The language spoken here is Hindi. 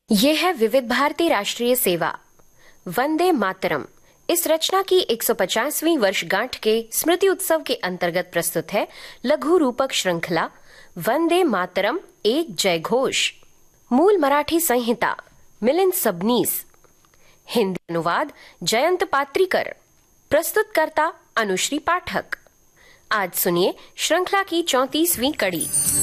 ये है विविध भारती राष्ट्रीय सेवा वंदे मातरम। इस रचना की 150वीं वर्षगांठ के स्मृति उत्सव के अंतर्गत प्रस्तुत है लघु रूपक श्रृंखला वंदे मातरम एक जय घोष। मूल मराठी संहिता मिलिंद सबनीस, हिंदी अनुवाद जयंत पात्रीकर, प्रस्तुतकर्ता अनुश्री पाठक। आज सुनिए श्रृंखला की 34वीं कड़ी।